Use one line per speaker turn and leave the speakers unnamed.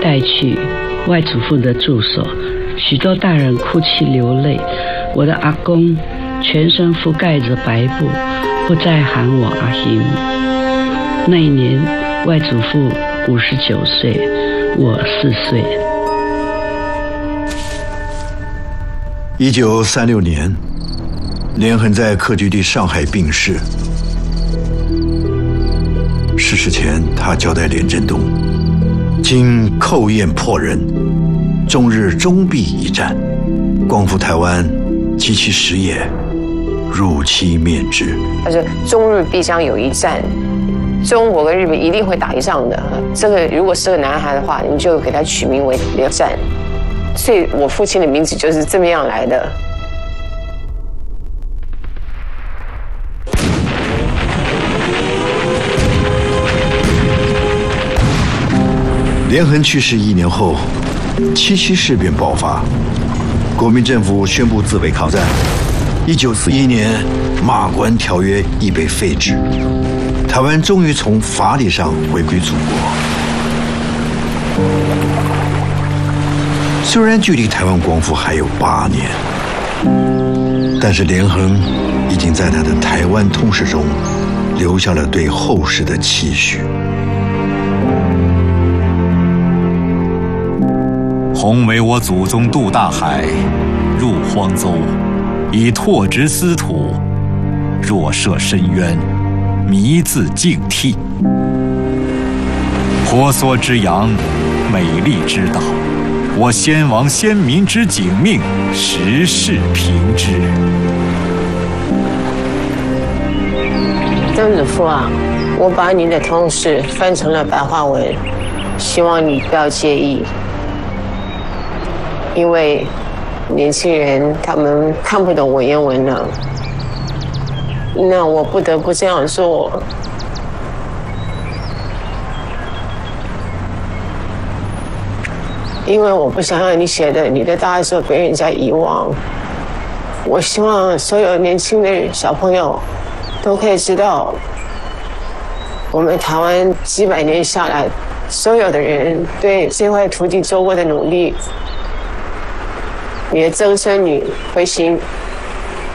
带去外祖父的住所，许多大人哭泣流泪。我的阿公全身覆盖着白布，不再喊我阿兄。那一年，外祖父59岁，我4岁。
1936年，连横在客居地上海病逝。逝世前，他交代连震东：今寇燕破人，终日终必一战，光复台湾，及其时也，汝期面之。
他说：中日必将有一战，中国跟日本一定会打一仗的。这个如果是个男孩的话，你就给他取名为连战。所以我父亲的名字就是这么样来的。
连横去世1年后，77事变爆发，国民政府宣布自卫抗战。1941年，马关条约亦被废止，台湾终于从法理上回归祖国。虽然距离台湾光复还有8年，但是连横已经在他的台湾通史中留下了对后世的期许。
洪为我祖宗渡大海，入荒州，以拓殖司土，若涉深渊，弥自警惕。婆娑之洋，美丽之岛，我先王先民之景命，时世评之。
曾祖父啊，我把你的通史翻成了白话文，希望你不要介意。因为年轻人他们看不懂文言文了，那我不得不这样做。因为我不想让你写的你的大作被人家遗忘，我希望所有年轻的小朋友都可以知道，我们台湾几百年下来，所有的人对这块土地做过的努力。你的曾孙女慧心